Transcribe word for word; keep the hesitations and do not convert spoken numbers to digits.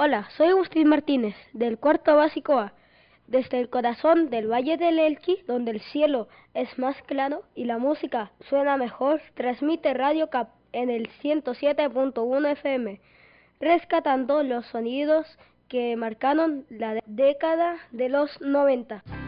Hola, soy Agustín Martínez, del cuarto básico A. Desde el corazón del Valle del Elqui, donde el cielo es más claro y la música suena mejor, transmite Radio Cap en el ciento siete punto uno F M, rescatando los sonidos que marcaron la década de los noventa.